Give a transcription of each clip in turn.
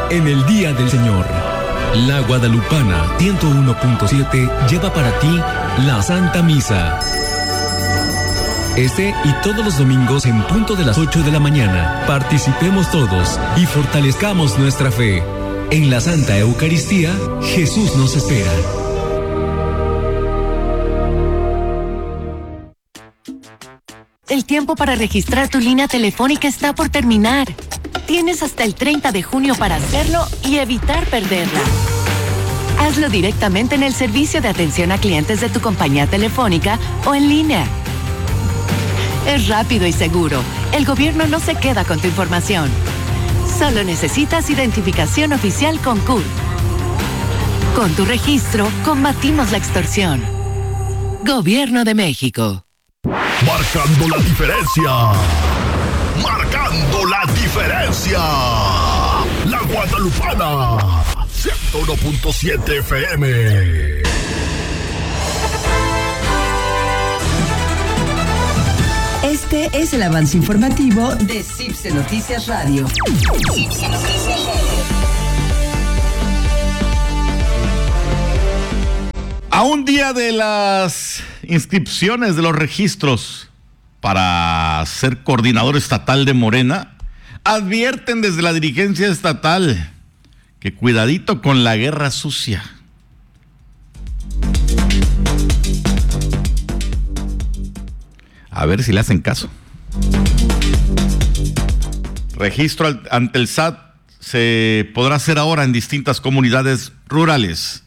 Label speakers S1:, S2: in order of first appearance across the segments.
S1: en el Día del Señor. La Guadalupana 101.7 lleva para ti la Santa Misa. Este y todos los domingos en punto de las 8 de la mañana. Participemos todos y fortalezcamos nuestra fe. En la Santa Eucaristía, Jesús nos espera.
S2: El tiempo para registrar tu línea telefónica está por terminar. Tienes hasta el 30 de junio para hacerlo y evitar perderla. Hazlo directamente en el servicio de atención a clientes de tu compañía telefónica o en línea. Es rápido y seguro. El gobierno no se queda con tu información. Solo necesitas identificación oficial con CURP. Con tu registro, combatimos la extorsión. Gobierno de México.
S3: Marcando la diferencia. Marcando la diferencia. La Guadalupana 101.7 FM.
S4: Este es el avance informativo de CIPSE Noticias Radio.
S5: A un día de las inscripciones de los registros para ser coordinador estatal de Morena, advierten desde la dirigencia estatal que cuidadito con la guerra sucia. A ver si le hacen caso. Registro ante el SAT se podrá hacer ahora en distintas comunidades rurales.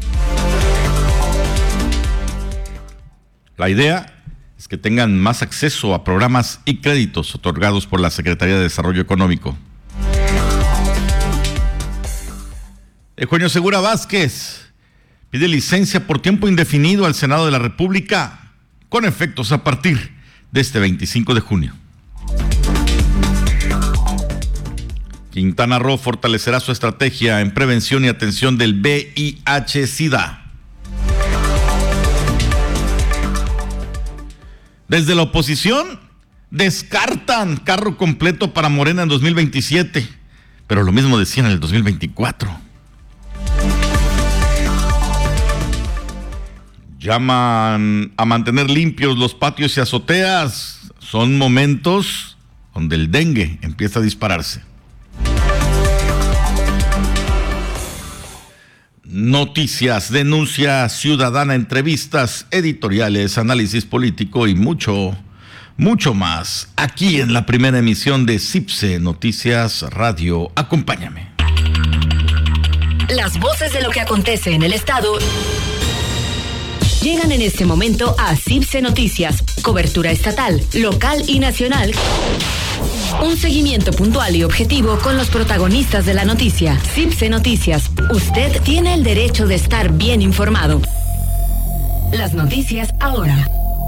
S5: La idea es que tengan más acceso a programas y créditos otorgados por la Secretaría de Desarrollo Económico. Eugenio Segura Vázquez pide licencia por tiempo indefinido al Senado de la República, con efectos a partir de este 25 de junio. Quintana Roo fortalecerá su estrategia en prevención y atención del VIH-Sida. Desde la oposición descartan carro completo para Morena en 2027, pero lo mismo decían en el 2024. Llaman a mantener limpios los patios y azoteas. Son momentos donde el dengue empieza a dispararse. Noticias, denuncia ciudadana, entrevistas, editoriales, análisis político y mucho más. Aquí en la primera emisión de CIPSE Noticias Radio. Acompáñame.
S4: Las voces de lo que acontece en el estado llegan en este momento a CIPSE Noticias. Cobertura estatal, local y nacional. Un seguimiento puntual y objetivo con los protagonistas de la noticia. CIPSE Noticias. Usted tiene el derecho de estar bien informado. Las noticias ahora.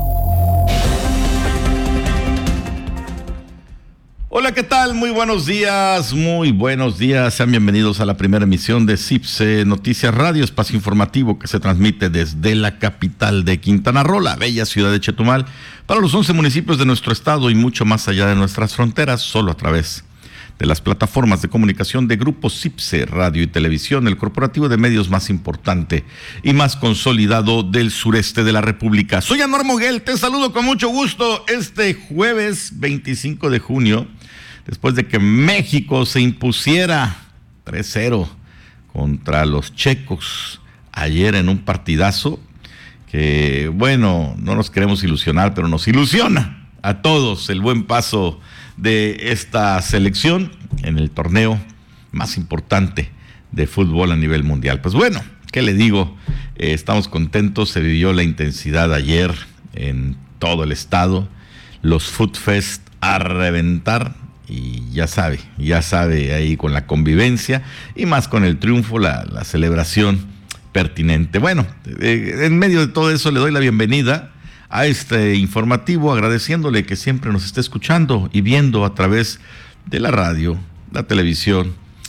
S5: Hola, ¿qué tal? Muy buenos días, sean bienvenidos a la primera emisión de CIPSE Noticias Radio, espacio informativo que se transmite desde la capital de Quintana Roo, la bella ciudad de Chetumal, para los 11 municipios de nuestro estado y mucho más allá de nuestras fronteras, solo a través de las plataformas de comunicación de Grupo CIPSE Radio y Televisión, el corporativo de medios más importante y más consolidado del sureste de la República. Soy Anor Moguel, te saludo con mucho gusto este jueves 25 de junio, después de que México se impusiera 3-0 contra los checos ayer en un partidazo que, bueno, no nos queremos ilusionar, pero nos ilusiona a todos el buen paso de esta selección en el torneo más importante de fútbol a nivel mundial. Pues bueno, ¿qué le digo? Estamos contentos, se vivió la intensidad ayer en todo el estado, los Food Fest a reventar. Y ya sabe ahí con la convivencia y más con el triunfo, la celebración pertinente. Bueno, en medio de todo eso le doy la bienvenida a este informativo, agradeciéndole que siempre nos esté escuchando y viendo a través de la radio, la televisión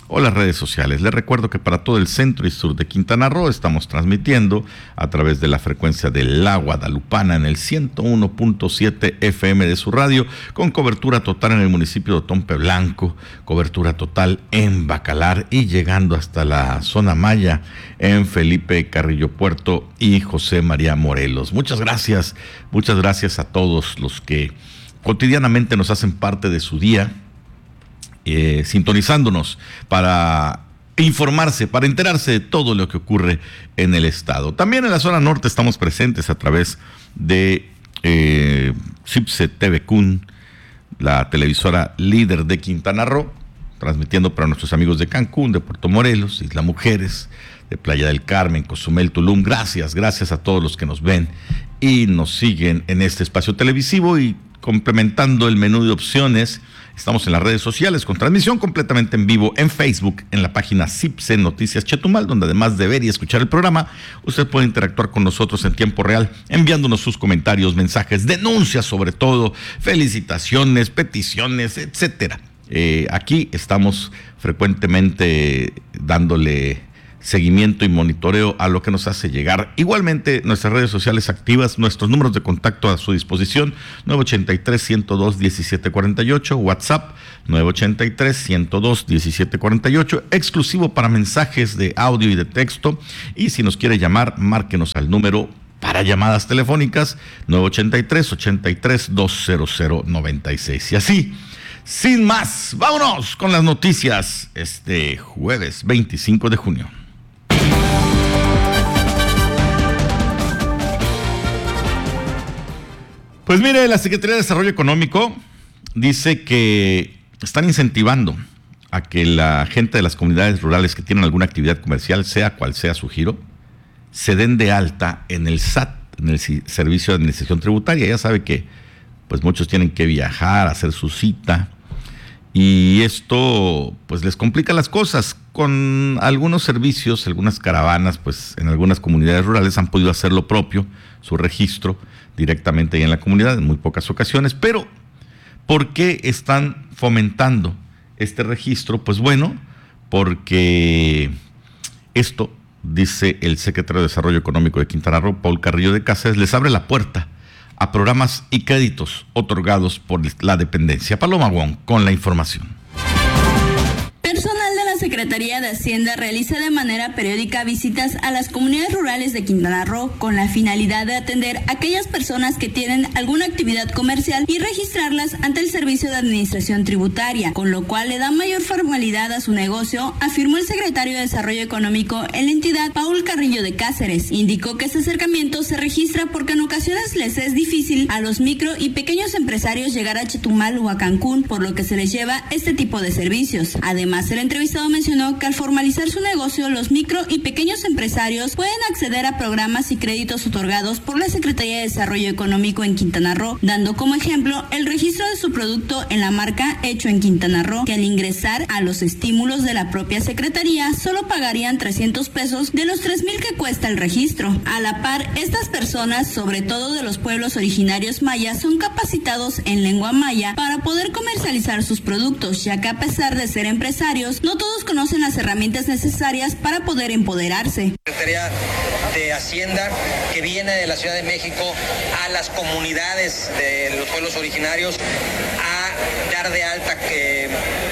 S5: o las redes sociales. Les recuerdo que para todo el centro y sur de Quintana Roo estamos transmitiendo a través de la frecuencia de La Guadalupana en el 101.7 FM de su radio, con cobertura total en el municipio de Otompe Blanco, cobertura total en Bacalar y llegando hasta la zona maya en Felipe Carrillo Puerto y José María Morelos. Muchas gracias a todos los que cotidianamente nos hacen parte de su día, sintonizándonos para informarse, para enterarse de todo lo que ocurre en el estado. También en la zona norte estamos presentes a través de CIPSE TV CUN, la televisora líder de Quintana Roo, transmitiendo para nuestros amigos de Cancún, de Puerto Morelos, Isla Mujeres, de Playa del Carmen, Cozumel, Tulum. Gracias a todos los que nos ven y nos siguen en este espacio televisivo. Y complementando el menú de opciones, estamos en las redes sociales con transmisión completamente en vivo en Facebook, en la página CIPSE Noticias Chetumal, donde además de ver y escuchar el programa, usted puede interactuar con nosotros en tiempo real, enviándonos sus comentarios, mensajes, denuncias sobre todo, felicitaciones, peticiones, etcétera. Aquí estamos frecuentemente dándole seguimiento y monitoreo a lo que nos hace llegar. Igualmente, nuestras redes sociales activas, nuestros números de contacto a su disposición, 983-102-1748, WhatsApp 983-102-1748, exclusivo para mensajes de audio y de texto. Y si nos quiere llamar, márquenos al número para llamadas telefónicas 983-83-20096. Y así, sin más, vámonos con las noticias este jueves 25 de junio. Pues mire, la Secretaría de Desarrollo Económico dice que están incentivando a que la gente de las comunidades rurales que tienen alguna actividad comercial, sea cual sea su giro, se den de alta en el SAT, en el Servicio de Administración Tributaria. Ya sabe que pues muchos tienen que viajar, hacer su cita, y esto pues les complica las cosas. Con algunos servicios, algunas caravanas, pues en algunas comunidades rurales han podido hacer lo propio, su registro directamente ahí en la comunidad, en muy pocas ocasiones. Pero ¿por qué están fomentando este registro? Pues bueno, porque esto, dice el secretario de Desarrollo Económico de Quintana Roo, Paul Carrillo de Cáceres, les abre la puerta a programas y créditos otorgados por la dependencia. Paloma Wong con la información.
S6: Personal de la Secretaría de Hacienda realiza de manera periódica visitas a las comunidades rurales de Quintana Roo con la finalidad de atender a aquellas personas que tienen alguna actividad comercial y registrarlas ante el Servicio de Administración Tributaria, con lo cual le da mayor formalidad a su negocio, afirmó el secretario de Desarrollo Económico en la entidad, Paul Carrillo de Cáceres. Indicó que este acercamiento se registra porque en ocasiones les es difícil a los micro y pequeños empresarios llegar a Chetumal o a Cancún, por lo que se les lleva este tipo de servicios. Además, el entrevistado mencionó que al formalizar su negocio, los micro y pequeños empresarios pueden acceder a programas y créditos otorgados por la Secretaría de Desarrollo Económico en Quintana Roo, dando como ejemplo el registro de su producto en la marca Hecho en Quintana Roo, que al ingresar a los estímulos de la propia Secretaría solo pagarían 300 pesos de los 3,000 que cuesta el registro. A la par, estas personas, sobre todo de los pueblos originarios mayas, son capacitados en lengua maya para poder comercializar sus productos, ya que a pesar de ser empresarios, no todos conocen las herramientas necesarias para poder empoderarse.
S7: Secretaría de Hacienda, que viene de la Ciudad de México a las comunidades de los pueblos originarios a dar de alta que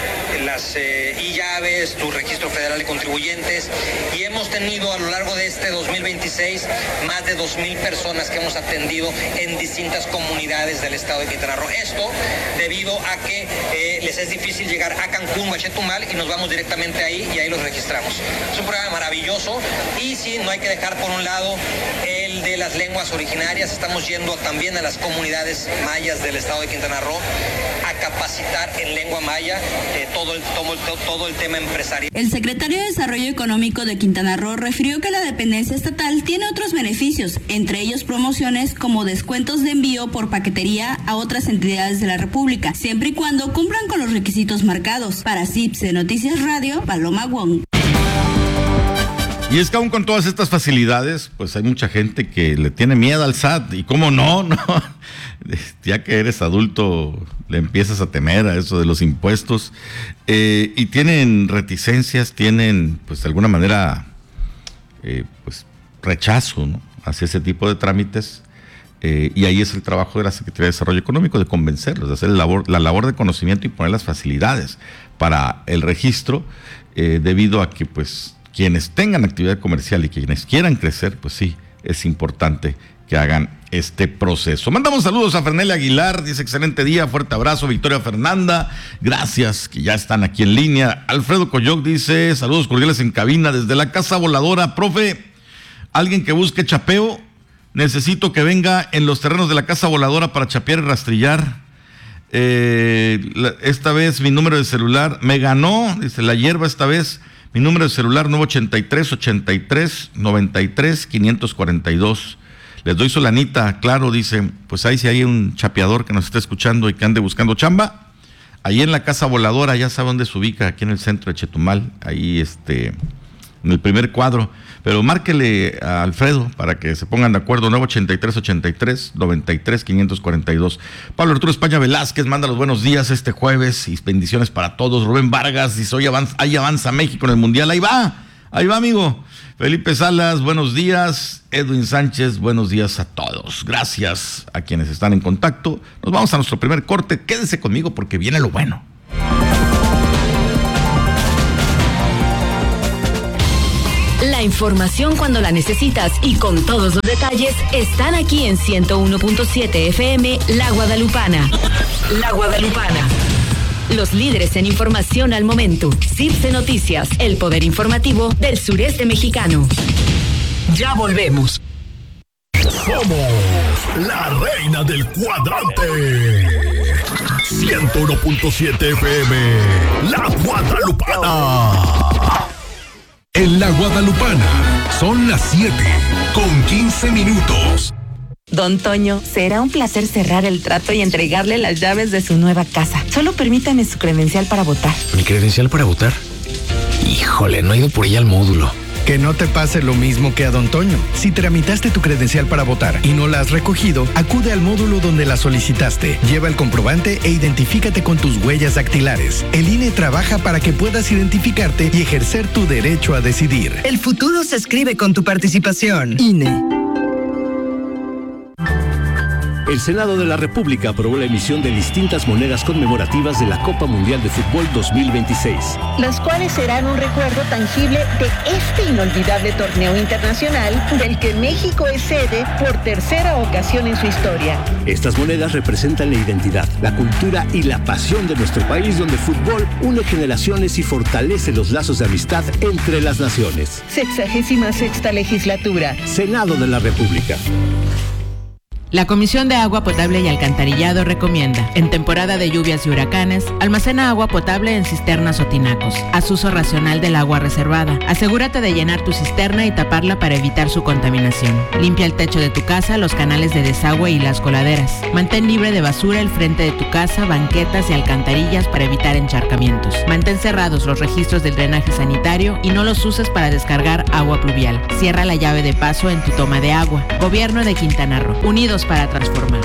S7: las llaves, tu registro federal de contribuyentes, y hemos tenido a lo largo de este 2026 más de 2,000 personas que hemos atendido en distintas comunidades del estado de Quintana Roo. Esto debido a que les es difícil llegar a Cancún o a Chetumal y nos vamos directamente ahí y ahí los registramos. Es un programa maravilloso y sí, no hay que dejar por un lado el de las lenguas originarias. Estamos yendo también a las comunidades mayas del estado de Quintana Roo a capacitar en lengua maya todo el tema empresarial.
S6: El secretario de Desarrollo Económico de Quintana Roo refirió que la dependencia estatal tiene otros beneficios, entre ellos promociones como descuentos de envío por paquetería a otras entidades de la República, siempre y cuando cumplan con los requisitos marcados. Para CIPSE Noticias Radio, Paloma Wong.
S5: Y es que aún con todas estas facilidades, pues hay mucha gente que le tiene miedo al SAT. Y cómo no, ya que eres adulto le empiezas a temer a eso de los impuestos. Y tienen reticencias, tienen pues de alguna manera pues rechazo, ¿no?, hacia ese tipo de trámites. Y ahí es el trabajo de la Secretaría de Desarrollo Económico, de convencerlos, de hacer la labor de conocimiento y poner las facilidades para el registro, debido a que pues quienes tengan actividad comercial y quienes quieran crecer, pues sí, es importante que hagan este proceso. Mandamos saludos a Fernel Aguilar, dice excelente día, fuerte abrazo. Victoria Fernanda, gracias, que ya están aquí en línea. Alfredo Coyoc dice, saludos cordiales en cabina desde la Casa Voladora. Profe, alguien que busque chapeo, necesito que venga en los terrenos de la Casa Voladora para chapear y rastrillar. Esta vez mi número de celular me ganó, dice la hierba esta vez. Mi número de celular 983-83-93-542. Les doy solanita, claro, dice, pues ahí si hay un chapeador que nos esté escuchando y que ande buscando chamba, ahí en la Casa Voladora, ya sabe dónde se ubica, aquí en el centro de Chetumal, ahí en el primer cuadro. Pero márquele a Alfredo para que se pongan de acuerdo, 983-83-93-542. Pablo Arturo España Velázquez manda los buenos días este jueves y bendiciones para todos. Rubén Vargas dice, hoy avanza México en el Mundial. Ahí va amigo. Felipe Salas, buenos días. Edwin Sánchez, buenos días a todos. Gracias a quienes están en contacto. Nos vamos a nuestro primer corte. Quédese conmigo porque viene lo bueno.
S4: La información cuando la necesitas y con todos los detalles están aquí en 101.7 FM La Guadalupana. La Guadalupana. Los líderes en información al momento. CIPSE Noticias, el poder informativo del sureste mexicano. Ya volvemos.
S3: Somos la reina del cuadrante. 101.7 FM La Guadalupana.
S1: En La Guadalupana son las 7:15.
S8: Don Toño, será un placer cerrar el trato y entregarle las llaves de su nueva casa. Solo permítame su credencial para votar.
S9: ¿Mi credencial para votar? Híjole, no he ido por ella al módulo.
S10: Que no te pase lo mismo que a Don Toño. Si tramitaste tu credencial para votar y no la has recogido, acude al módulo donde la solicitaste. Lleva el comprobante e identifícate con tus huellas dactilares. El INE trabaja para que puedas identificarte y ejercer tu derecho a decidir.
S11: El futuro se escribe con tu participación. INE.
S12: El Senado de la República aprobó la emisión de distintas monedas conmemorativas de la Copa Mundial de Fútbol 2026.
S13: Las cuales serán un recuerdo tangible de este inolvidable torneo internacional del que México es sede por tercera ocasión en su historia.
S12: Estas monedas representan la identidad, la cultura y la pasión de nuestro país, donde el fútbol une generaciones y fortalece los lazos de amistad entre las naciones.
S13: 66ª legislatura.
S12: Senado de la República.
S14: La Comisión de Agua Potable y Alcantarillado recomienda, en temporada de lluvias y huracanes, almacena agua potable en cisternas o tinacos. Haz uso racional del agua reservada. Asegúrate de llenar tu cisterna y taparla para evitar su contaminación. Limpia el techo de tu casa, los canales de desagüe y las coladeras. Mantén libre de basura el frente de tu casa, banquetas y alcantarillas para evitar encharcamientos. Mantén cerrados los registros del drenaje sanitario y no los uses para descargar agua pluvial. Cierra la llave de paso en tu toma de agua. Gobierno de Quintana Roo. Unidos para transformar.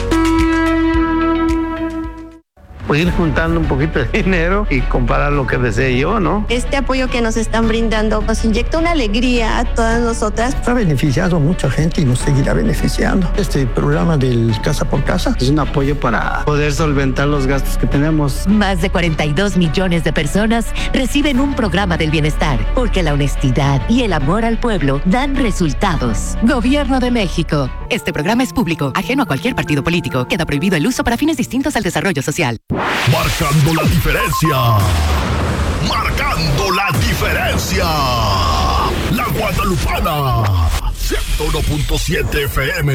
S15: Ir juntando un poquito de dinero y comprar lo que desee yo, ¿no?
S16: Este apoyo que nos están brindando nos inyecta una alegría a todas nosotras.
S17: Ha beneficiado a mucha gente y nos seguirá beneficiando. Este programa del Casa por Casa
S15: es un apoyo para poder solventar los gastos que tenemos.
S2: Más de 42 millones de personas reciben un programa del bienestar, porque la honestidad y el amor al pueblo dan resultados. Gobierno de México. Este programa es público, ajeno a cualquier partido político. Queda prohibido el uso para fines distintos al desarrollo social.
S3: Marcando la diferencia. Marcando la diferencia. La Guadalupana. 101.7 FM.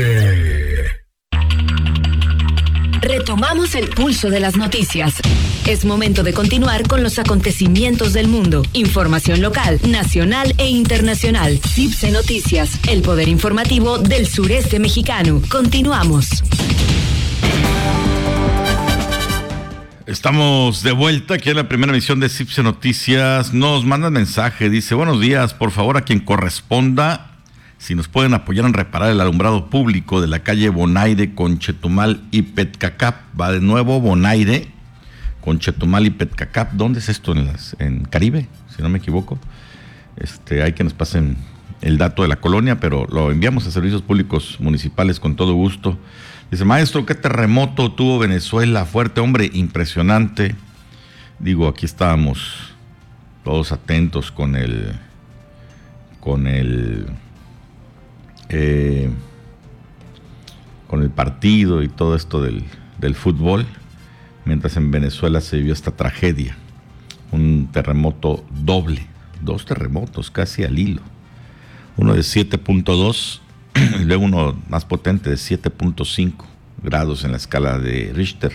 S4: Retomamos el pulso de las noticias. Es momento de continuar con los acontecimientos del mundo. Información local, nacional e internacional. CIPSE Noticias, el poder informativo del sureste mexicano. Continuamos.
S5: Estamos de vuelta aquí en la primera emisión de CIPSE Noticias. Nos mandan mensaje, dice: buenos días, por favor, a quien corresponda, si nos pueden apoyar en reparar el alumbrado público de la calle Bonaire con Chetumal y Petcacap. Va de nuevo Bonaire con Chetumal y Petcacap. ¿Dónde es esto? En Caribe, si no me equivoco. Hay que nos pasen el dato de la colonia, pero lo enviamos a Servicios Públicos Municipales con todo gusto. Dice: maestro, ¿qué terremoto tuvo Venezuela? Fuerte, hombre, impresionante. Digo, aquí estábamos todos atentos con el partido y todo esto del fútbol, mientras en Venezuela se vivió esta tragedia. Un terremoto doble, 2 terremotos casi al hilo. Uno de 7.2 y luego uno más potente de 7.5 grados en la escala de Richter.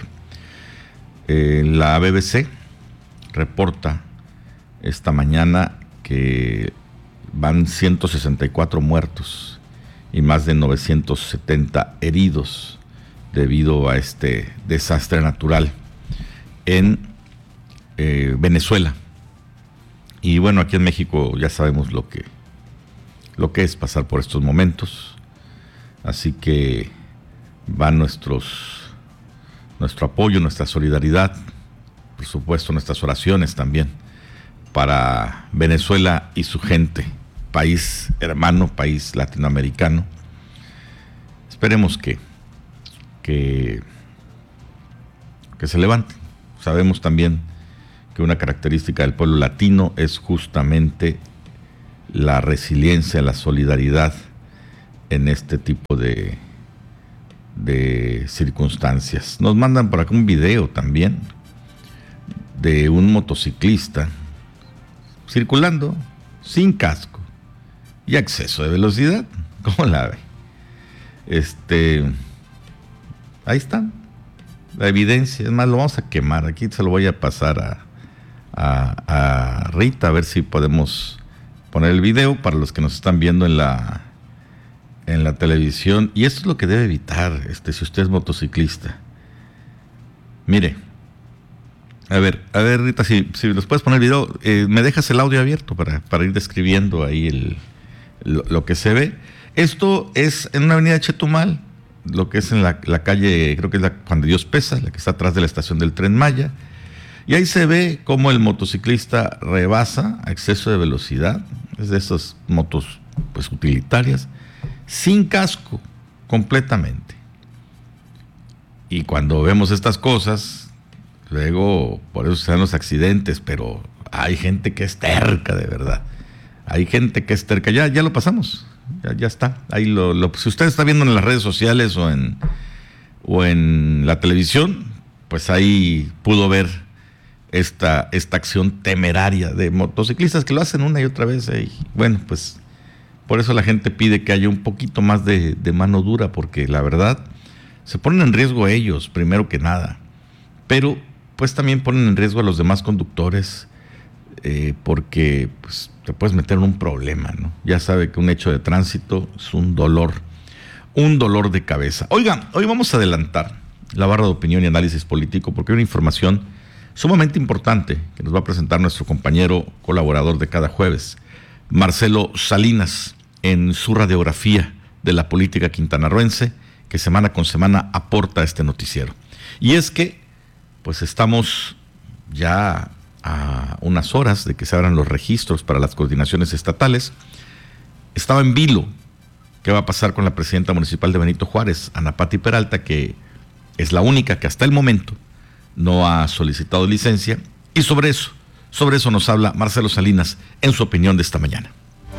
S5: La BBC reporta esta mañana que van 164 muertos y más de 970 heridos debido a este desastre natural en Venezuela. Y bueno, aquí en México ya sabemos lo que es pasar por estos momentos. Así que va nuestro apoyo, nuestra solidaridad, por supuesto nuestras oraciones también para Venezuela y su gente, país hermano, país latinoamericano. Esperemos que se levanten. Sabemos también que una característica del pueblo latino es justamente la resiliencia, la solidaridad en este tipo de circunstancias. Nos mandan por acá un video también de un motociclista circulando sin casco y exceso de velocidad. ¿Cómo la ve? Ahí está la evidencia. Es más, lo vamos a quemar. Aquí se lo voy a pasar a Rita, a ver si podemos poner el video para los que nos están viendo en la televisión. Y esto es lo que debe evitar si usted es motociclista. Mire, a ver Rita, si nos puedes poner el video, me dejas el audio abierto para ir describiendo ahí lo que se ve. Esto es en una avenida de Chetumal, lo que es en la calle, creo que es la Juan de Dios Pesa, la que está atrás de la estación del Tren Maya. Y ahí se ve cómo el motociclista rebasa a exceso de velocidad. Es de esas motos pues utilitarias, sin casco, completamente. Y cuando vemos estas cosas, luego por eso se dan los accidentes, pero hay gente que es terca, de verdad. Hay gente que es terca. Ya lo pasamos, ya está. Ahí si usted está viendo en las redes sociales o en la televisión, pues ahí pudo ver esta acción temeraria de motociclistas que lo hacen una y otra vez. Y bueno, pues por eso la gente pide que haya un poquito más de mano dura, porque la verdad se ponen en riesgo ellos, primero que nada, pero pues también ponen en riesgo a los demás conductores, porque pues te puedes meter en un problema, ¿no? Ya sabe que un hecho de tránsito es un dolor de cabeza. Oiga, hoy vamos a adelantar la barra de opinión y análisis político porque hay una información sumamente importante que nos va a presentar nuestro compañero colaborador de cada jueves, Marcelo Salinas, en su radiografía de la política quintanarroense, que semana con semana aporta a este noticiero. Y es que, pues estamos ya a unas horas de que se abran los registros para las coordinaciones estatales. Estaba en vilo qué va a pasar con la presidenta municipal de Benito Juárez, Ana Pati Peralta, que es la única que hasta el momento no ha solicitado licencia, y sobre eso nos habla Marcelo Salinas en su opinión de esta mañana.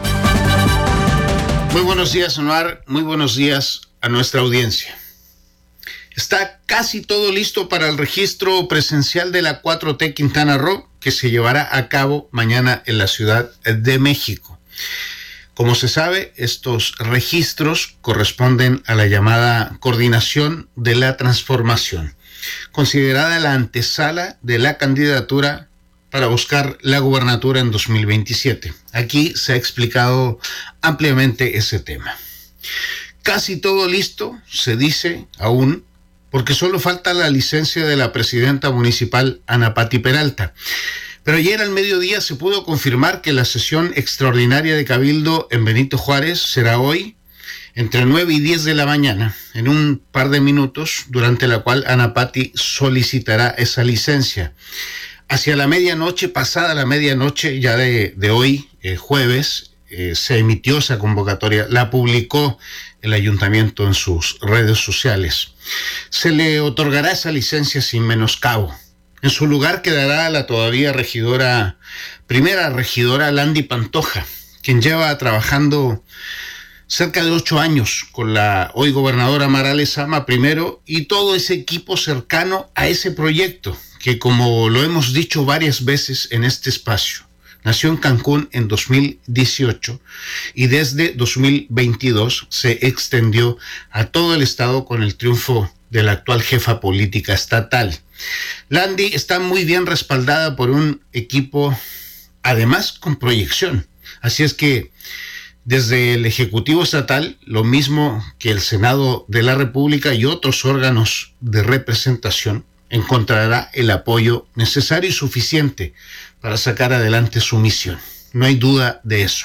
S18: Muy buenos días, Anuar. Muy buenos días a nuestra audiencia. Está casi todo listo para el registro presencial de la 4T Quintana Roo, que se llevará a cabo mañana en la Ciudad de México. Como se sabe, estos registros corresponden a la llamada Coordinación de la Transformación, considerada la antesala de la candidatura para buscar la gubernatura en 2027. Aquí se ha explicado ampliamente ese tema. Casi todo listo, se dice aún, porque solo falta la licencia de la presidenta municipal Ana Pati Peralta. Pero ayer al mediodía se pudo confirmar que la sesión extraordinaria de Cabildo en Benito Juárez será hoy, entre 9 y 10 de la mañana, en un par de minutos, durante la cual Ana Pati solicitará esa licencia. Hacia la medianoche, pasada la medianoche ya de hoy, jueves, se emitió esa convocatoria, la publicó el ayuntamiento en sus redes sociales. Se le otorgará esa licencia sin menoscabo. En su lugar quedará la todavía primera regidora Landy Pantoja, quien lleva trabajando cerca de 8 años con la hoy gobernadora Mara Lezama primero y todo ese equipo cercano a ese proyecto, que como lo hemos dicho varias veces en este espacio, nació en Cancún en 2018 y desde 2022 se extendió a todo el estado con el triunfo de la actual jefa política estatal. Landy está muy bien respaldada por un equipo, además con proyección. Así es que desde el Ejecutivo Estatal, lo mismo que el Senado de la República y otros órganos de representación, encontrará el apoyo necesario y suficiente para sacar adelante su misión. No hay duda de eso.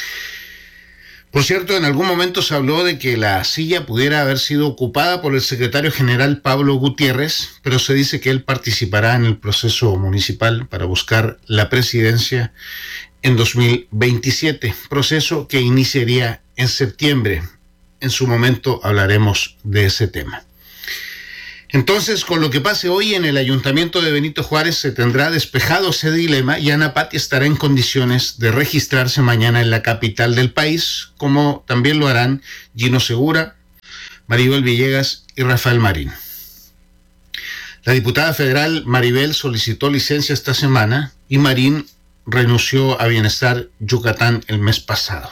S18: Por cierto, en algún momento se habló de que la silla pudiera haber sido ocupada por el secretario general Pablo Gutiérrez, pero se dice que él participará en el proceso municipal para buscar la presidencia en 2027, proceso que iniciaría en septiembre. En su momento hablaremos de ese tema. Entonces, con lo que pase hoy en el Ayuntamiento de Benito Juárez, se tendrá despejado ese dilema y Ana Pati estará en condiciones de registrarse mañana en la capital del país, como también lo harán Gino Segura, Maribel Villegas y Rafael Marín. La diputada federal Maribel solicitó licencia esta semana y Marín renunció a Bienestar Yucatán el mes pasado.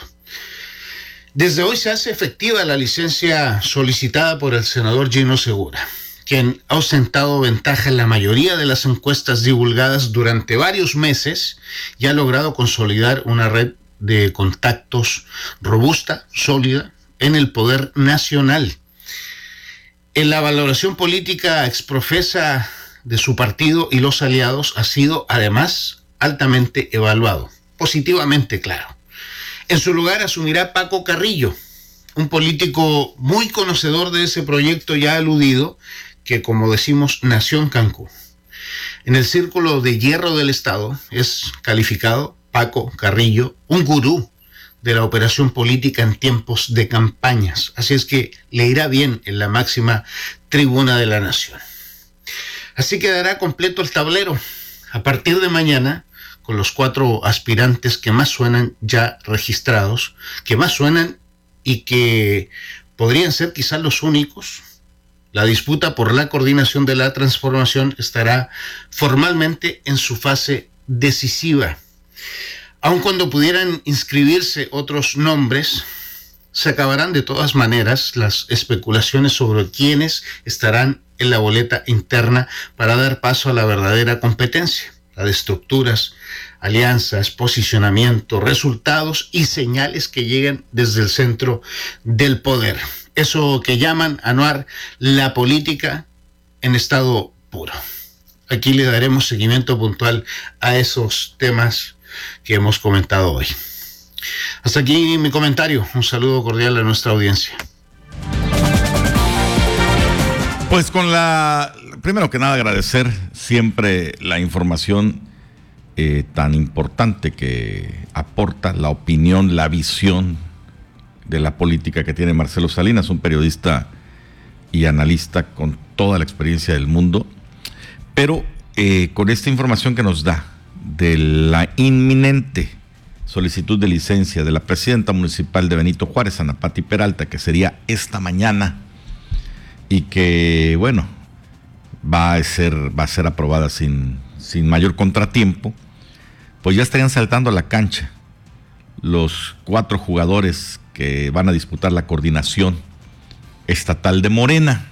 S18: Desde hoy se hace efectiva la licencia solicitada por el senador Gino Segura, quien ha ostentado ventaja en la mayoría de las encuestas divulgadas durante varios meses y ha logrado consolidar una red de contactos robusta, sólida, en el poder nacional. En la valoración política exprofesa de su partido y los aliados ha sido, además, altamente evaluado, positivamente, claro. En su lugar asumirá Paco Carrillo, un político muy conocedor de ese proyecto ya aludido, que, como decimos, nació en Cancún. En el círculo de hierro del Estado es calificado Paco Carrillo un gurú de la operación política en tiempos de campañas. Así es que le irá bien en la máxima tribuna de la nación. Así quedará completo el tablero a partir de mañana, con los 4 aspirantes que más suenan ya registrados, que más suenan y que podrían ser quizás los únicos. La disputa por la coordinación de la transformación estará formalmente en su fase decisiva. Aun cuando pudieran inscribirse otros nombres, se acabarán de todas maneras las especulaciones sobre quiénes estarán en la boleta interna para dar paso a la verdadera competencia, la de estructuras, alianzas, posicionamiento, resultados y señales que llegan desde el centro del poder. Eso que llaman, Anuar, la política en estado puro. Aquí le daremos seguimiento puntual a esos temas que hemos comentado hoy. Hasta aquí mi comentario. Un saludo cordial a nuestra audiencia.
S5: Pues primero que nada agradecer siempre la información tan importante que aporta, la opinión, la visión de la política que tiene Marcelo Salinas, un periodista y analista con toda la experiencia del mundo, pero con esta información que nos da de la inminente solicitud de licencia de la presidenta municipal de Benito Juárez, Ana Pati Peralta, que sería esta mañana y que, bueno, va a ser aprobada sin mayor contratiempo, pues ya estarían saltando a la cancha los 4 jugadores que van a disputar la coordinación estatal de Morena.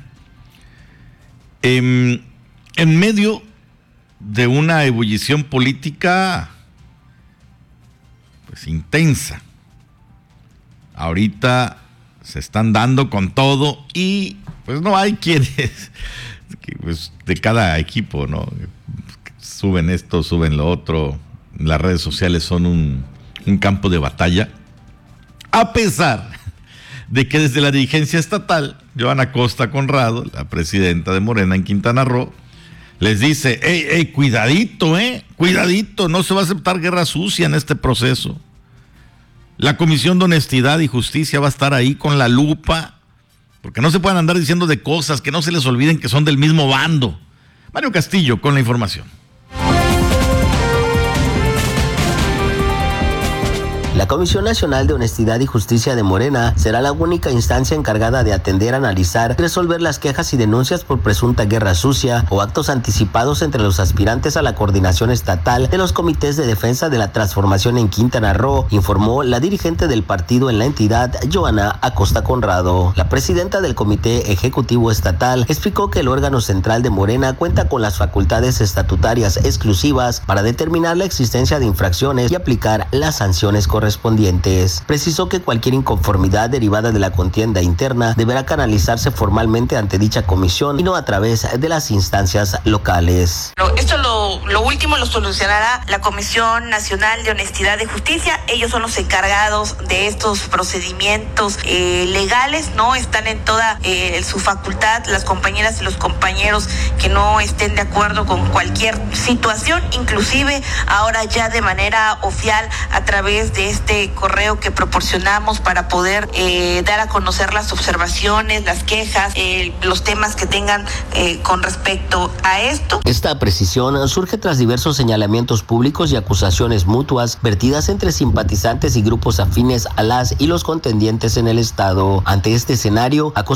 S5: En medio de una ebullición política pues intensa. Ahorita se están dando con todo y pues no hay quienes, pues, de cada equipo, ¿no? Suben esto, suben lo otro. Las redes sociales son un campo de batalla. A pesar de que desde la dirigencia estatal, Joana Costa Conrado, la presidenta de Morena en Quintana Roo, les dice, cuidadito, cuidadito, no se va a aceptar guerra sucia en este proceso. La Comisión de Honestidad y Justicia va a estar ahí con la lupa, porque no se pueden andar diciendo de cosas que no se les olviden que son del mismo bando. Mario Castillo con la información.
S19: La Comisión Nacional de Honestidad y Justicia de Morena será la única instancia encargada de atender, analizar y resolver las quejas y denuncias por presunta guerra sucia o actos anticipados entre los aspirantes a la coordinación estatal de los comités de defensa de la transformación en Quintana Roo, informó la dirigente del partido en la entidad, Joana Acosta Conrado. La presidenta del Comité Ejecutivo Estatal explicó que el órgano central de Morena cuenta con las facultades estatutarias exclusivas para determinar la existencia de infracciones y aplicar las sanciones correspondientes. Precisó que cualquier inconformidad derivada de la contienda interna deberá canalizarse formalmente ante dicha comisión y no a través de las instancias locales.
S20: Esto lo último lo solucionará la Comisión Nacional de Honestidad y Justicia. Ellos son los encargados de estos procedimientos legales, ¿no? Están en toda su facultad las compañeras y los compañeros que no estén de acuerdo con cualquier situación, inclusive ahora ya de manera oficial a través de este correo que proporcionamos para poder dar a conocer las observaciones, las quejas, los temas que tengan con respecto a esto.
S19: Esta precisión surge tras diversos señalamientos públicos y acusaciones mutuas vertidas entre simpatizantes y grupos afines a las y los contendientes en el estado. Ante este escenario,